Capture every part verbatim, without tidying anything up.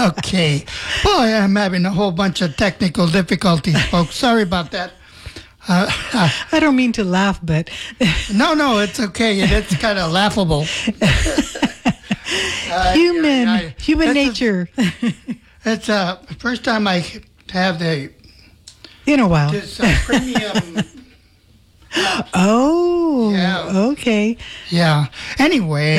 Okay. Boy, I'm having a whole bunch of technical difficulties, folks. Sorry about that. Uh, uh, I don't mean to laugh, but no, no, it's okay. It's kind of laughable. Uh, human, I, I, human it's nature. A, it's uh, the first time I have the In a while. this uh, premium. Oh, Yeah. okay. Yeah. Anyway,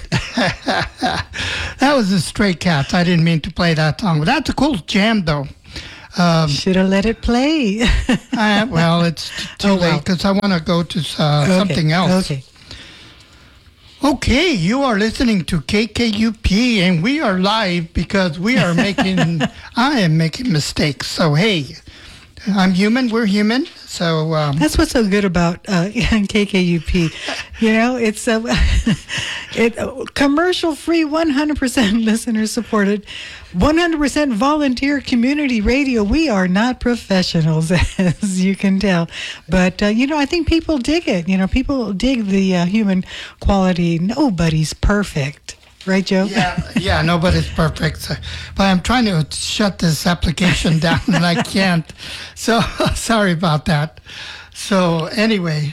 that was the Stray Cats. I didn't mean to play that song, but that's a cool jam, though. Um, Should have let it play. I, well, it's t- too Oh, late wow. because I want to go to uh, Okay, something else. Okay. Okay, you are listening to K K U P, and we are live because we are making, I am making mistakes. So, hey, I'm human, we're human. So, um, That's what's so good about uh, K K U P. You know, it's uh, it uh, commercial free, one hundred percent listener supported, one hundred percent volunteer community radio. We are not professionals, as you can tell, but uh, you know, I think people dig it. You know, people dig the uh, human quality. Nobody's perfect. Right, Joe? yeah, yeah, nobody's perfect. So, but I'm trying to shut this application down and I can't. So sorry about that. So anyway,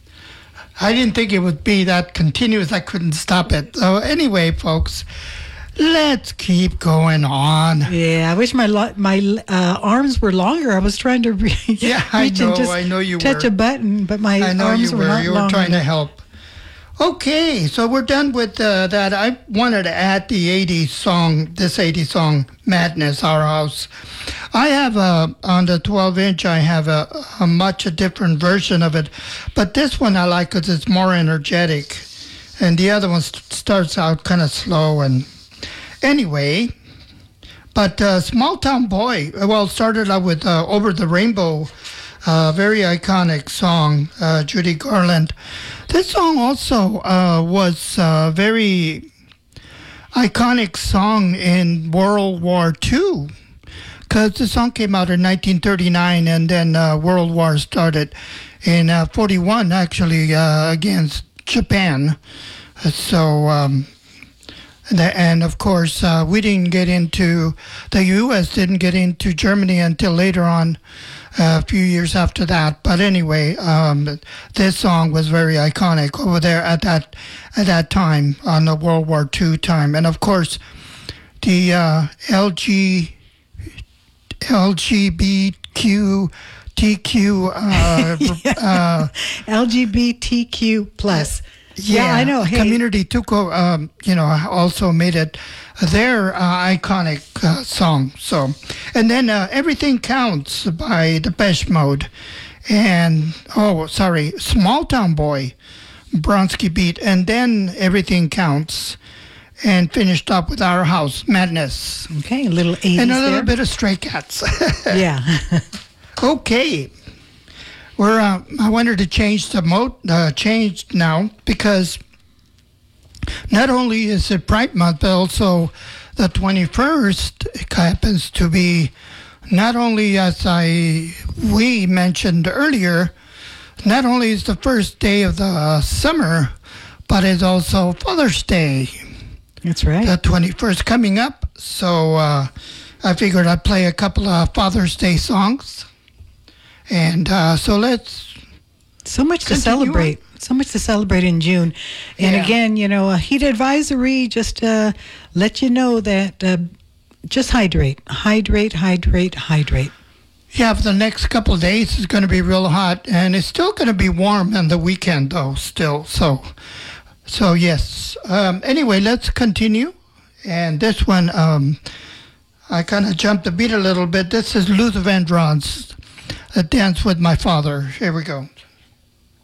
I didn't think it would be that continuous. I couldn't stop it. So anyway, folks, let's keep going on. Yeah, I wish my lo- my uh, arms were longer. I was trying to re- Yeah, I reach know, and just I know you touch were. a button, but my I know arms you were were. not You were long trying to enough. help. Okay, so we're done with uh, that. I wanted to add the eighties song, this eighties song, Madness, Our House. I have a, on the twelve inch, I have a, a much a different version of it. But this one I like because it's more energetic. And the other one st- starts out kind of slow. And anyway, but uh, Small Town Boy, well, started out with uh, Over the Rainbow. Uh, very iconic song, uh, Judy Garland. This song also uh, was a very iconic song in World War Two because the song came out in nineteen thirty-nine and then uh, World War started in uh, forty-one, actually, uh, against Japan. So, um, the, and of course, uh, we didn't get into, the U S didn't get into Germany until later on. Uh, a few years after that, but anyway, um, this song was very iconic over there at that at that time on the World War Two time, and of course, the uh, L G L G B Q T Q uh, uh, L G B T Q plus. Yeah, Yeah, I know. Hey. Community took, o- um, you know, also made it their uh, iconic uh, song. So, and then uh, Everything Counts by Depeche Mode, and oh, sorry, Small Town Boy, Bronski Beat, and then Everything Counts, and finished up with Our House, Madness, Okay, a little eighties and a little there. bit of Stray Cats. Yeah. Okay. We're, uh, I wanted to change the mode, uh, change now because not only is it Pride Month, but also the twenty-first happens to be not only, as I we mentioned earlier, not only is the first day of the summer, but it's also Father's Day, That's right. the twenty-first coming up. So uh, I figured I'd play a couple of Father's Day songs. And uh, so let's So much to Continue celebrate. So much to celebrate in June. And Yeah. again, you know, a heat advisory, just uh, let you know that uh, just hydrate, hydrate, hydrate, hydrate. Yeah, for the next couple of days, it's going to be real hot, and it's still going to be warm on the weekend, though, still. So, so yes. Um, anyway, let's continue. And this one, um, I kind of jumped the beat a little bit. This is Luther Vandross, A Dance with My Father. Here we go.